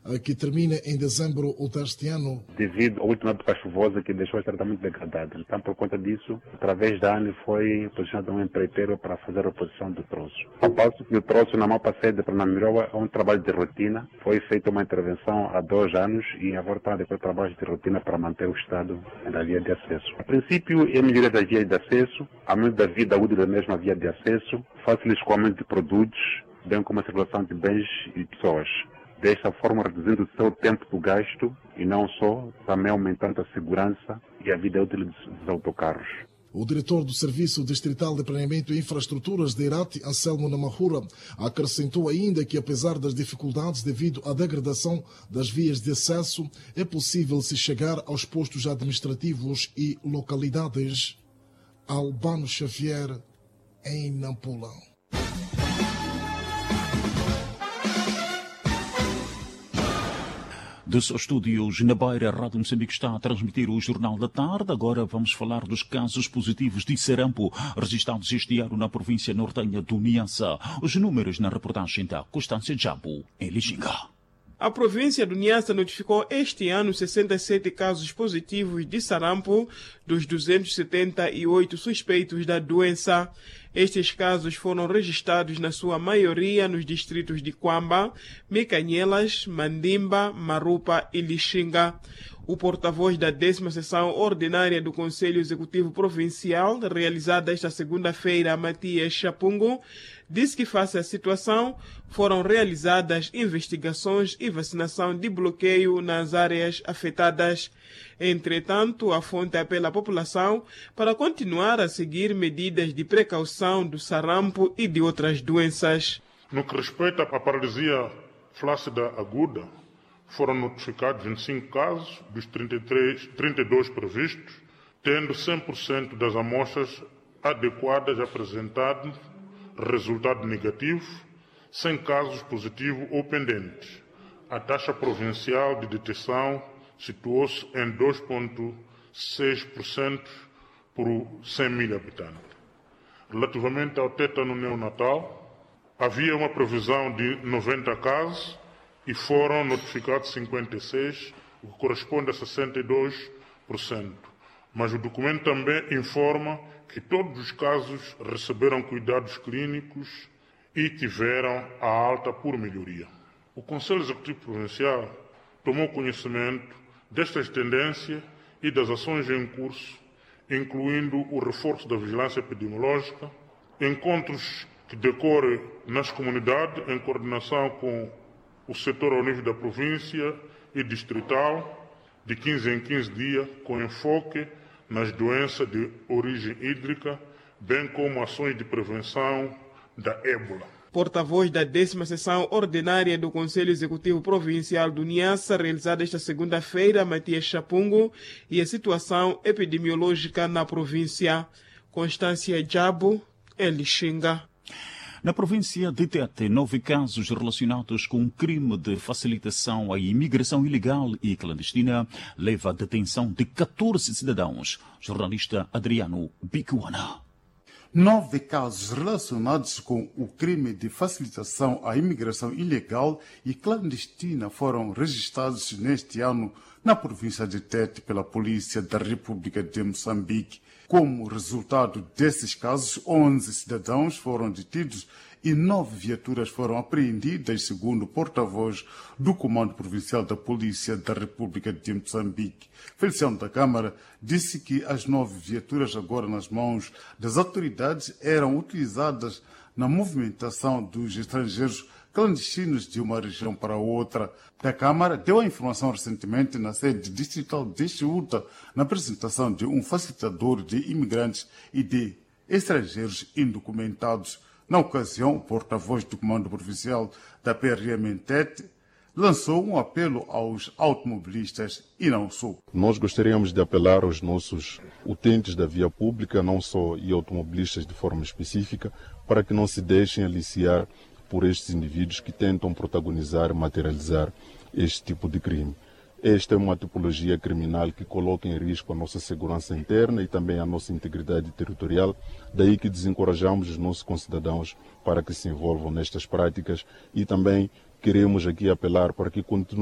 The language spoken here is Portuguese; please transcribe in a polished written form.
que termina em dezembro deste ano. Devido à última época chuvosa que deixou os tratamentos degradados. Então, por conta disso, através da ANE foi posicionado um empreiteiro para fazer a reposição do troço. Ao passo que o troço na Mapa Sede para Namiroba é um trabalho de rotina. Foi feita uma intervenção há 2 anos e agora está depois trabalho de rotina para manter o estado na via de acesso. A princípio, é a melhoria das vias de acesso, aumento da vida útil da mesma via de acesso, fácil escoamento de produtos, bem como a circulação de bens e pessoas. Desta forma, reduzindo o seu tempo do gasto e não só, também aumentando a segurança e a vida útil dos autocarros. O diretor do Serviço Distrital de Planeamento e Infraestruturas de Irati, Anselmo Namahura, acrescentou ainda que, apesar das dificuldades devido à degradação das vias de acesso, é possível se chegar aos postos administrativos e localidades. Albano Xavier, em Nampula. Dos estúdios na Beira, a Rádio Moçambique está a transmitir o Jornal da Tarde. Agora vamos falar dos casos positivos de sarampo registrados este ano na província nortenha do Niassa. Os números na reportagem da Constância Jabu, em Lixinga. A província do Niassa notificou este ano 67 casos positivos de sarampo dos 278 suspeitos da doença. Estes casos foram registrados na sua maioria nos distritos de Quamba, Mecanhelas, Mandimba, Marupa e Lixinga. O porta-voz da 10ª sessão ordinária do Conselho Executivo Provincial, realizada esta segunda-feira, Matias Chapungo, disse que, face à situação, foram realizadas investigações e vacinação de bloqueio nas áreas afetadas. Entretanto, a fonte apela à população para continuar a seguir medidas de precaução do sarampo e de outras doenças. No que respeita à paralisia flácida aguda, foram notificados 25 casos dos 32 previstos, tendo 100% das amostras adequadas apresentado resultado negativo, sem casos positivos ou pendentes. A taxa provincial de detecção situou-se em 2,6% por 100 mil habitantes. Relativamente ao tétano neonatal, havia uma previsão de 90 casos e foram notificados 56, o que corresponde a 62%. Mas o documento também informa que todos os casos receberam cuidados clínicos e tiveram a alta por melhoria. O Conselho Executivo Provincial tomou conhecimento destas tendências e das ações em curso, incluindo o reforço da vigilância epidemiológica, encontros que decorrem nas comunidades em coordenação com o setor ao nível da província e distrital, de 15 em 15 dias, com enfoque nas doenças de origem hídrica, bem como ações de prevenção da ébola. Porta-voz da 10ª sessão ordinária do Conselho Executivo Provincial do Niassa, realizada esta segunda-feira, Matias Chapungo, e a situação epidemiológica na província. Constância Jabu, em Lixinga. Na província de Tete, 9 casos relacionados com crime de facilitação à imigração ilegal e clandestina leva à detenção de 14 cidadãos. Jornalista Adriano Bicuana. 9 casos relacionados com o crime de facilitação à imigração ilegal e clandestina foram registrados neste ano na província de Tete pela Polícia da República de Moçambique. Como resultado desses casos, 11 cidadãos foram detidos e 9 viaturas foram apreendidas, segundo o porta-voz do Comando Provincial da Polícia da República de Moçambique. Feliciano da Câmara disse que as 9 viaturas agora nas mãos das autoridades eram utilizadas na movimentação dos estrangeiros clandestinos de uma região para outra. A Câmara deu a informação recentemente na sede distrital de Chiuta, na apresentação de um facilitador de imigrantes e de estrangeiros indocumentados. Na ocasião, o porta-voz do Comando Provincial da PRM em Tete lançou um apelo aos automobilistas e não só. Nós gostaríamos de apelar aos nossos utentes da via pública, não só e automobilistas de forma específica, para que não se deixem aliciar por estes indivíduos que tentam protagonizar, materializar este tipo de crime. Esta é uma tipologia criminal que coloca em risco a nossa segurança interna e também a nossa integridade territorial, daí que desencorajamos os nossos concidadãos para que se envolvam nestas práticas e também queremos aqui apelar para que continuem